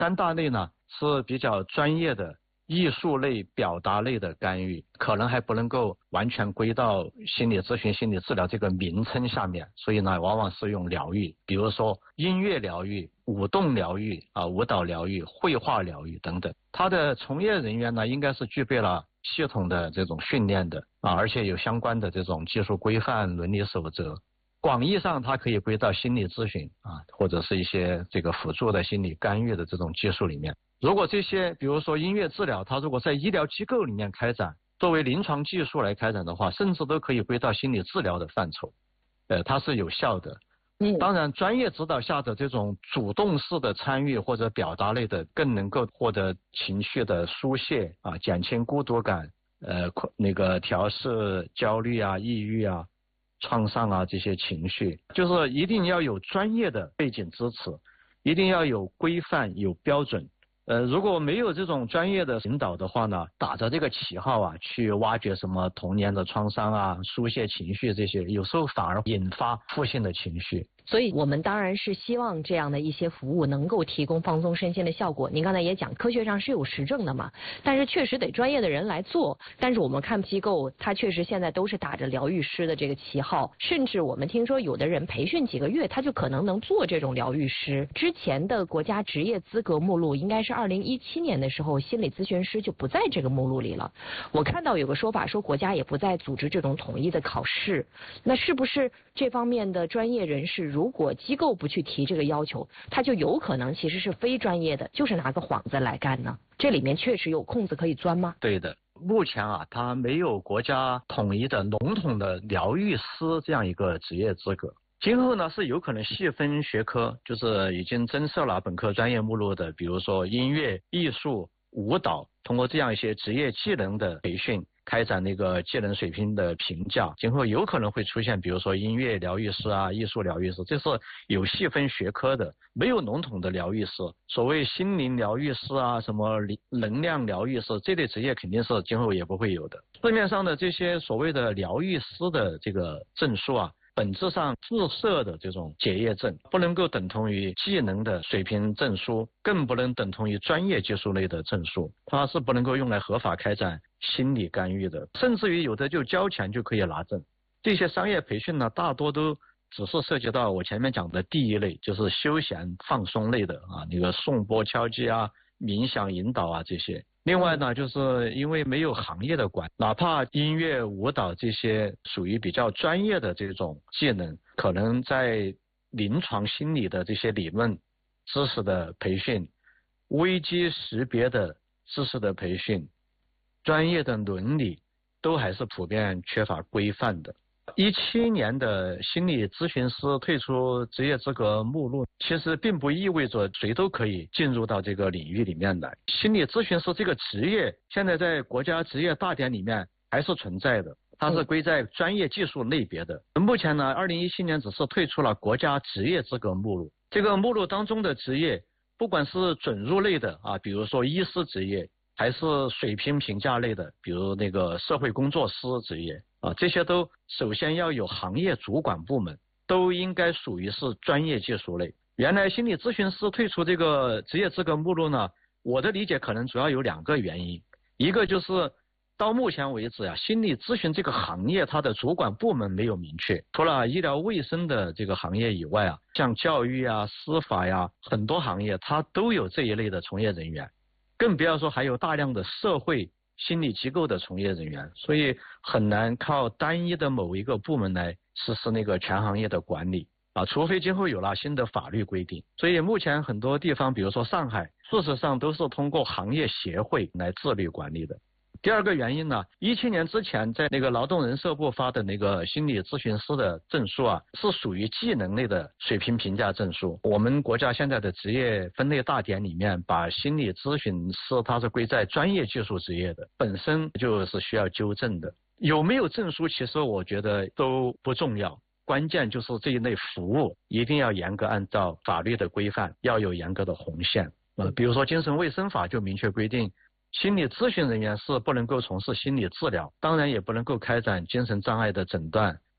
三大类呢是比较专业的艺术类、表达类的干预，可能还不能够完全归到心理咨询、心理治疗这个名称下面，所以呢，往往是用疗愈，比如说音乐疗愈、舞动疗愈舞蹈疗愈、绘画疗愈等等。它的从业人员呢，应该是具备了系统的这种训练的而且有相关的这种技术规范、伦理守则。广义上，它可以归到心理咨询或者是一些这个辅助的心理干预的这种技术里面。如果这些，比如说音乐治疗，它如果在医疗机构里面开展，作为临床技术来开展的话，甚至都可以归到心理治疗的范畴，它是有效的。当然，专业指导下的这种主动式的参与或者表达类的，更能够获得情绪的疏泄减轻孤独感，调试焦虑抑郁创伤这些情绪，就是一定要有专业的背景支持，一定要有规范、有标准。如果没有这种专业的引导的话呢，打着这个旗号去挖掘什么童年的创伤疏泄情绪这些，有时候反而引发负性的情绪。 所以我们当然是希望这样的一些服务能够提供放松身心的效果。您刚才也讲，科学上是有实证的嘛，但是确实得专业的人来做。但是我们看机构，它确实现在都是打着疗愈师的这个旗号，甚至我们听说有的人培训几个月，他就可能能做这种疗愈师。之前的国家职业资格目录应该是2017年的时候，心理咨询师就不在这个目录里了。我看到有个说法说，国家也不再组织这种统一的考试。那是不是这方面的专业人士，如果机构不去提这个要求，他就有可能其实是非专业的，就是拿个幌子来干呢？这里面确实有空子可以钻吗？ 对的，目前它没有国家统一的笼统的疗愈师这样一个职业资格。今后呢是有可能细分学科，就是已经增设了本科专业目录的，比如说音乐、艺术、舞蹈，通过这样一些职业技能的培训，开展那个技能水平的评价，今后有可能会出现比如说音乐疗愈师艺术疗愈师，这是有细分学科的，没有笼统的疗愈师。所谓心灵疗愈师什么能量疗愈师，这类职业肯定是今后也不会有的。市面上的这些所谓的疗愈师的这个证书本质上自设的这种结业证，不能够等同于技能的水平证书，更不能等同于专业技术类的证书，它是不能够用来合法开展心理干预的，甚至于有的就交钱就可以拿证。这些商业培训呢，大多都只是涉及到我前面讲的第一类，就是休闲放松类的那个颂钵敲击冥想引导这些。另外呢，就是因为没有行业的管，哪怕音乐、舞蹈这些属于比较专业的这种技能，可能在临床心理的这些理论知识的培训、危机识别的知识的培训、专业的伦理，都还是普遍缺乏规范的。17年的心理咨询师退出职业资格目录，其实并不意味着谁都可以进入到这个领域里面来。心理咨询师这个职业，现在在国家职业大典里面还是存在的，它是归在专业技术类别的。目前呢，2017年只是退出了国家职业资格目录。这个目录当中的职业，不管是准入类的比如说医师职业，还是水平评价类的，比如那个社会工作师职业这些都首先要有行业主管部门，都应该属于是专业技术类。原来心理咨询师退出这个职业资格目录呢，我的理解可能主要有2个原因。一个就是到目前为止心理咨询这个行业它的主管部门没有明确，除了医疗卫生的这个行业以外像教育司法很多行业它都有这一类的从业人员，更不要说还有大量的社会心理机构的从业人员，所以很难靠单一的某一个部门来实施那个全行业的管理除非今后有了新的法律规定。所以目前很多地方，比如说上海，事实上都是通过行业协会来自律管理的。第2个原因呢，17年之前在那个劳动人社部发的那个心理咨询师的证书是属于技能类的水平评价证书。我们国家现在的职业分类大典里面，把心理咨询师它是归在专业技术职业的，本身就是需要纠正的。有没有证书其实我觉得都不重要，关键就是这一类服务一定要严格按照法律的规范，要有严格的红线比如说精神卫生法就明确规定，心理咨询人员是不能够从事心理治疗，当然也不能够开展精神障碍的诊断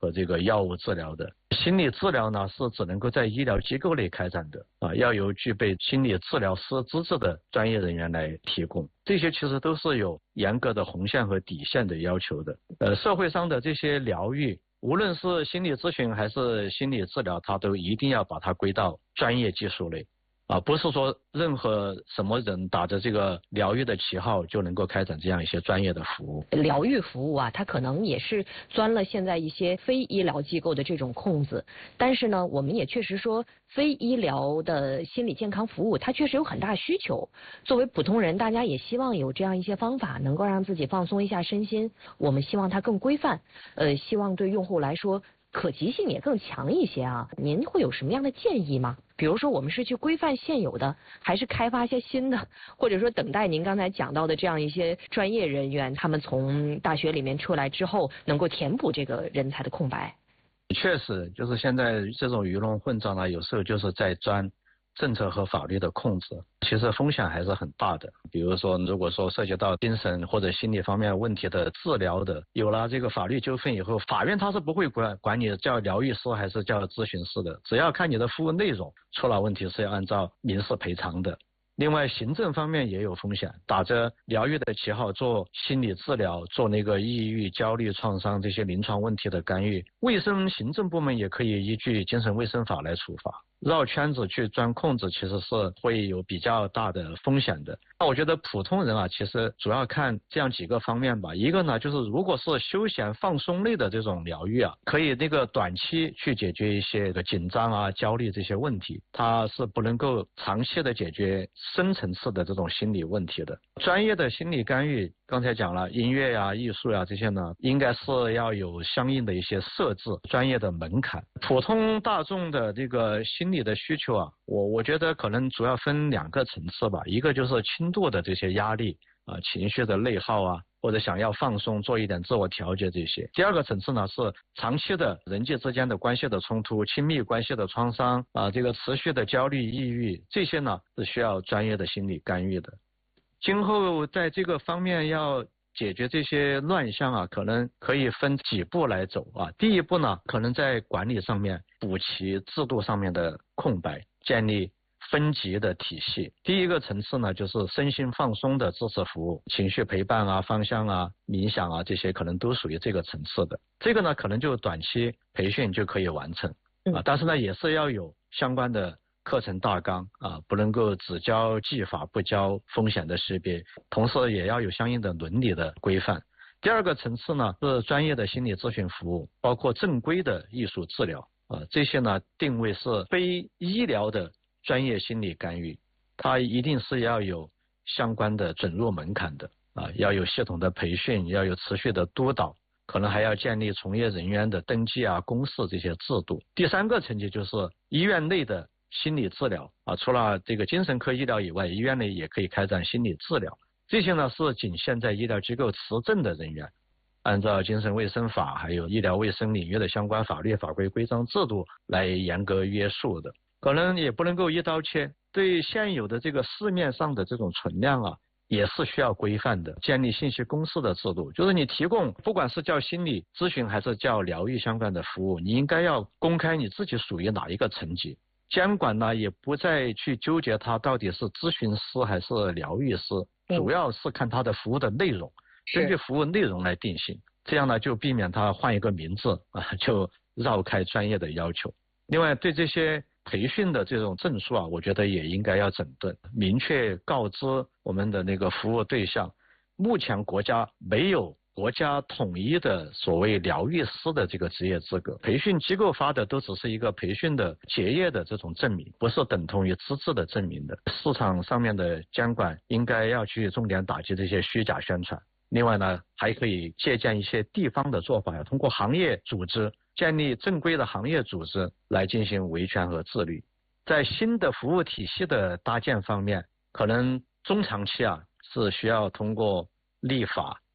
和这个药物治疗的。心理治疗呢是只能够在医疗机构内开展的要由具备心理治疗师资质的专业人员来提供。这些其实都是有严格的红线和底线的要求的。社会上的这些疗愈，无论是心理咨询还是心理治疗，它都一定要把它归到专业技术类。不是说任何什么人打着这个疗愈的旗号就能够开展这样一些专业的服务。 疗愈服务它可能也是钻了现在一些非医疗机构的这种空子，但是呢，我们也确实说非医疗的心理健康服务它确实有很大需求。作为普通人，大家也希望有这样一些方法能够让自己放松一下身心，我们希望它更规范，希望对用户来说可及性也更强一些啊。您会有什么样的建议吗？比如说我们是去规范现有的，还是开发一些新的，或者说等待您刚才讲到的这样一些专业人员，他们从大学里面出来之后能够填补这个人才的空白？ 确实，就是现在这种鱼龙混杂呢，有时候就是在钻政策和法律的控制，其实风险还是很大的。比如说，如果说涉及到精神或者心理方面问题的治疗的，有了这个法律纠纷以后，法院他是不会管你叫疗愈师还是叫咨询师的，只要看你的服务内容出了问题是要按照民事赔偿的。另外，行政方面也有风险，打着疗愈的旗号做心理治疗，做那个抑郁、焦虑、创伤这些临床问题的干预，卫生行政部门也可以依据精神卫生法来处罚。绕圈子去钻空子，其实是会有比较大的风险的。那我觉得普通人其实主要看这样几个方面吧。一个呢，就是如果是休闲放松类的这种疗愈可以那个短期去解决一些紧张焦虑这些问题，它是不能够长期的解决深层次的这种心理问题的。专业的心理干预，刚才讲了音乐艺术这些呢，应该是要有相应的一些设置，专业的门槛。普通大众的这个心理的需求我觉得可能主要分2个层次吧。一个就是轻度的这些压力情绪的内耗或者想要放松做一点自我调节这些。第2个层次呢是长期的人际之间的关系的冲突，亲密关系的创伤这个持续的焦虑抑郁，这些呢是需要专业的心理干预的。今后在这个方面要解决这些乱象可能可以分几步来走第一步呢，可能在管理上面补齐制度上面的空白，建立分级的体系。第一个层次呢，就是身心放松的支持服务，情绪陪伴方向冥想这些可能都属于这个层次的。这个呢，可能就短期培训就可以完成但是呢，也是要有相关的课程大纲不能够只教技法不教风险的识别，同时也要有相应的伦理的规范。第2个层次呢，是专业的心理咨询服务，包括正规的艺术治疗这些呢定位是非医疗的专业心理干预，它一定是要有相关的准入门槛的要有系统的培训，要有持续的督导，可能还要建立从业人员的登记公示这些制度。第3个层级就是医院内的心理治疗除了这个精神科医疗以外，医院内也可以开展心理治疗。这些呢是仅限在医疗机构持证的人员，按照精神卫生法还有医疗卫生领域的相关法律法规规章制度来严格约束的。可能也不能够一刀切，对现有的这个市面上的这种存量也是需要规范的，建立信息公示的制度，就是你提供不管是叫心理咨询还是叫疗愈相关的服务，你应该要公开你自己属于哪一个层级。监管呢也不再去纠结它到底是咨询师还是疗愈师，主要是看它的服务的内容，根据服务内容来定性，这样呢就避免它换一个名字就绕开专业的要求。另外对这些培训的这种证书我觉得也应该要整顿，明确告知我们的那个服务对象。目前国家没有国家统一的所谓疗愈师的这个职业资格，培训机构发的都只是一个培训的结业的这种证明，不是等同于资质的证明的。市场上面的监管应该要去重点打击这些虚假宣传。另外呢，还可以借鉴一些地方的做法，通过行业组织建立正规的行业组织来进行维权和自律。在新的服务体系的搭建方面，可能中长期是需要通过立法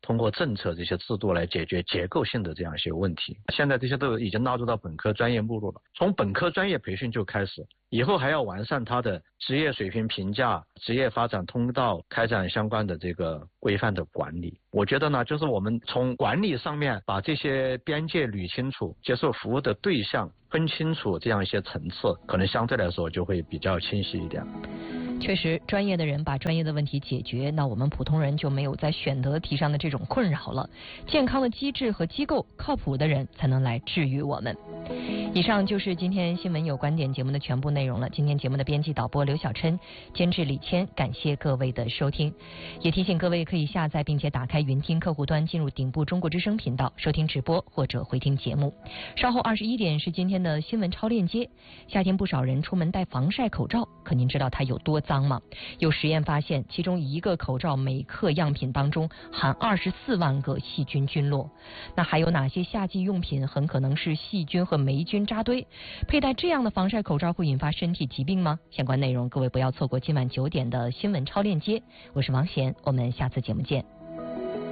通过政策这些制度来解决结构性的这样一些问题。现在这些都已经纳入到本科专业目录了，从本科专业培训就开始，以后还要完善它的职业水平评价、职业发展通道，开展相关的这个规范的管理。我觉得呢，就是我们从管理上面把这些边界捋清楚，接受服务的对象分清楚，这样一些层次，可能相对来说就会比较清晰一点。 确实，专业的人把专业的问题解决，那我们普通人就没有在选择题上的这种困扰了。健康的机制和机构，靠谱的人才能来治愈我们。以上就是今天新闻有观点节目的全部内容了。今天节目的编辑导播刘小琛，监制李谦，感谢各位的收听。也提醒各位可以下载并且打开云听客户端，进入顶部中国之声频道收听直播或者回听节目。稍后21点是今天的新闻超链接。夏天不少人出门戴防晒口罩，可您知道它有多脏吗？有实验发现，其中一个口罩每克样品当中含24万个细菌菌落。那还有哪些夏季用品很可能是细菌和霉菌扎堆？佩戴这样的防晒口罩会引发身体疾病吗？相关内容各位不要错过今晚9点的新闻超链接。我是王贤，我们下次节目见。